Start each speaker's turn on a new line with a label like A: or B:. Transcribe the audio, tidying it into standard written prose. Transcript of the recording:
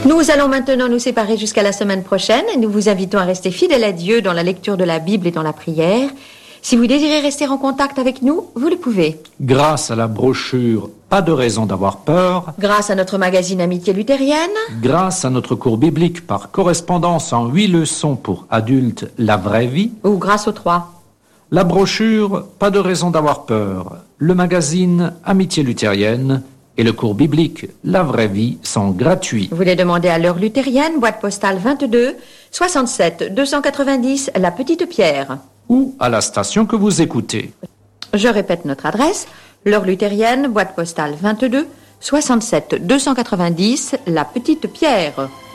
A: Nous allons maintenant nous séparer jusqu'à la semaine prochaine et nous vous invitons à rester fidèles à Dieu dans la lecture de la Bible et dans la prière. Si vous désirez rester en contact avec nous, vous le pouvez.
B: Grâce à la brochure Pas de raison d'avoir peur,
A: Grâce à notre magazine Amitié luthérienne,
B: grâce à notre cours biblique par correspondance en 8 leçons pour adultes, La vraie vie,
A: ou grâce aux 3.
B: la brochure Pas de raison d'avoir peur, le magazine Amitié luthérienne et le cours biblique La vraie vie sont gratuits.
A: Vous les demandez à l'heure luthérienne, boîte postale 22 67 290 La Petite Pierre.
B: Ou à la station que vous écoutez.
A: Je répète notre adresse, l'heure luthérienne, boîte postale 22 67 290 La Petite Pierre.